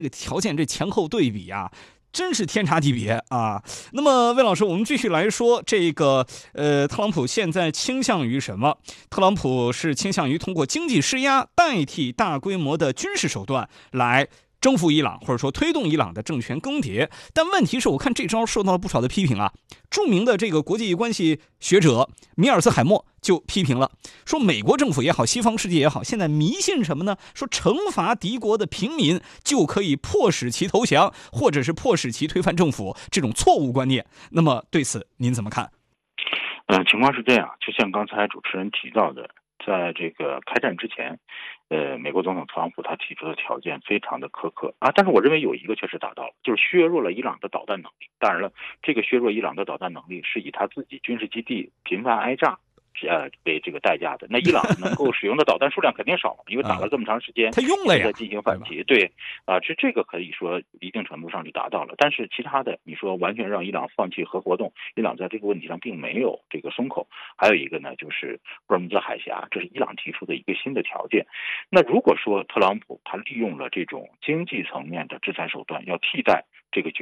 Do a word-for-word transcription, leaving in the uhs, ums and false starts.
这个条件这前后对比啊，真是天差地别啊。那么魏老师，我们继续来说这个呃，特朗普现在倾向于什么？特朗普是倾向于通过经济施压代替大规模的军事手段来征服伊朗，或者说推动伊朗的政权更迭。但问题是我看这招受到了不少的批评啊。著名的这个国际关系学者米尔斯海默就批评了，说美国政府也好，西方世界也好，现在迷信什么呢？说惩罚敌国的平民就可以迫使其投降，或者是迫使其推翻政府，这种错误观念。那么对此您怎么看？ 呃，情况是这样，就像刚才主持人提到的，在这个开战之前，呃，美国总统特朗普他提出的条件非常的苛刻啊，但是我认为有一个确实达到了，就是削弱了伊朗的导弹能力。当然了，这个削弱伊朗的导弹能力是以他自己军事基地频繁挨炸呃为这个代价的。那伊朗能够使用的导弹数量肯定少了，因为打了这么长时间， 他用了呀， 在进行反击。对啊，这这个可以说一定程度上是达到了。但是其他的，你说完全让伊朗放弃核活动，伊朗在这个问题上并没有这个松口。还有一个呢，就是霍尔木兹海峡，这是伊朗提出的一个新的条件。那如果说特朗普他利用了这种经济层面的制裁手段，要替代这个